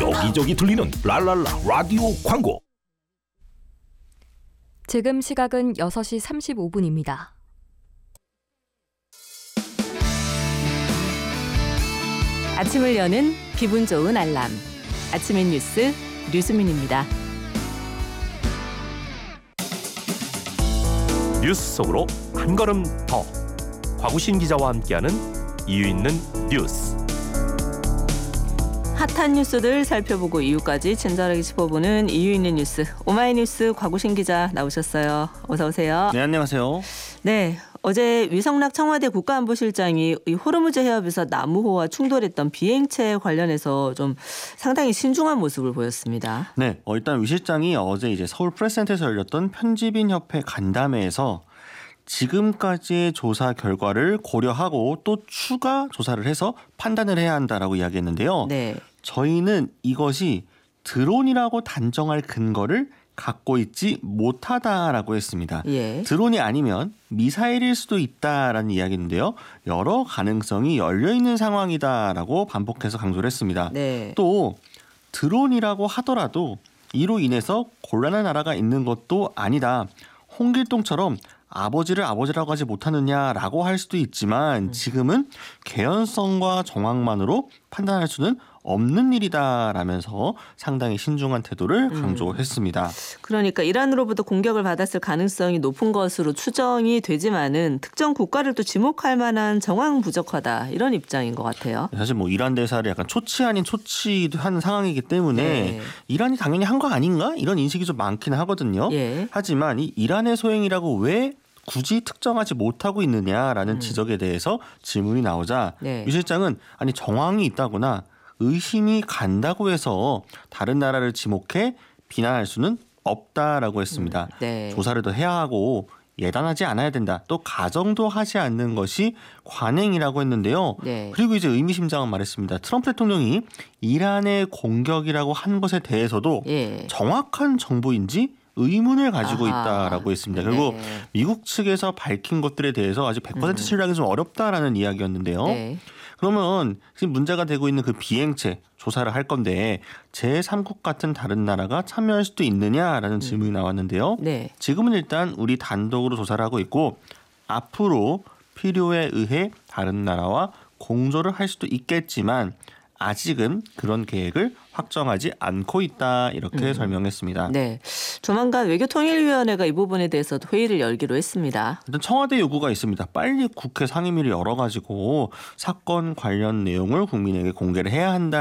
여기저기 들리는 랄랄라 라디오 광고. 지금 시각은 6시 35분입니다. 아침을 여는 기분 좋은 알람. 아침의 뉴스 류수민입니다. 뉴스 속으로 한 걸음 더. 곽우신 기자와 함께하는 이유 있는 뉴스. 핫한 뉴스들 살펴보고 이유까지 친절하게 짚어보는 이유 있는 뉴스. 오마이뉴스 곽우신 기자 나오셨어요. 어서 오세요. 네, 안녕하세요. 네, 어제 위성락 청와대 국가안보실장이 이 호르무즈 해협에서 남우호와 충돌했던 비행체 관련해서 좀 상당히 신중한 모습을 보였습니다. 네, 일단 위 실장이 어제 이제 서울 프레스센터에서 열렸던 편집인 협회 간담회에서 지금까지의 조사 결과를 고려하고 또 추가 조사를 해서 판단을 해야 한다라고 이야기했는데요. 네. 저희는 이것이 드론이라고 단정할 근거를 갖고 있지 못하다라고 했습니다. 예. 드론이 아니면 미사일일 수도 있다라는 이야기인데요. 여러 가능성이 열려있는 상황이다라고 반복해서 강조를 했습니다. 네. 또 드론이라고 하더라도 이로 인해서 곤란한 나라가 있는 것도 아니다. 홍길동처럼 아버지를 아버지라고 하지 못하느냐라고 할 수도 있지만 지금은 개연성과 정황만으로 판단할 수는 없는 일이다라면서 상당히 신중한 태도를 강조했습니다. 그러니까 이란으로부터 공격을 받았을 가능성이 높은 것으로 추정이 되지만은 특정 국가를 또 지목할 만한 정황 부족하다 이런 입장인 것 같아요. 사실 뭐 이란 대사를 약간 초치 아닌 초치한 상황이기 때문에 네. 이란이 당연히 한 거 아닌가 이런 인식이 좀 많긴 하거든요. 예. 하지만 이 이란의 소행이라고 왜 굳이 특정하지 못하고 있느냐라는 지적에 대해서 질문이 나오자 네. 유 실장은 아니 정황이 있다거나 의심이 간다고 해서 다른 나라를 지목해 비난할 수는 없다라고 했습니다. 네. 조사를 더 해야 하고 예단하지 않아야 된다. 또 가정도 하지 않는 것이 관행이라고 했는데요. 네. 그리고 이제 의미심장한 말했습니다. 트럼프 대통령이 이란의 공격이라고 한 것에 대해서도 예. 정확한 정보인지 의문을 가지고 아하. 있다라고 했습니다. 결국 네. 미국 측에서 밝힌 것들에 대해서 아직 100% 신뢰하기 좀 어렵다라는 이야기였는데요. 네. 그러면 지금 문제가 되고 있는 그 비행체 조사를 할 건데 제3국 같은 다른 나라가 참여할 수도 있느냐라는 질문이 나왔는데요. 네. 지금은 일단 우리 단독으로 조사를 하고 있고 앞으로 필요에 의해 다른 나라와 공조를 할 수도 있겠지만 아직은 그런 계획을 확정하지 않고 있다 이렇게 설명했습니다. 네. 조만간 외교통일위원회가 이 부분에 대해서도 회의를 열기로 했습니다. 일단 청와대 요구가 있습니다. 빨리 국회 상임위를 열어가지고 사건 관련 내용을 국민에게 공개를 해야 한다.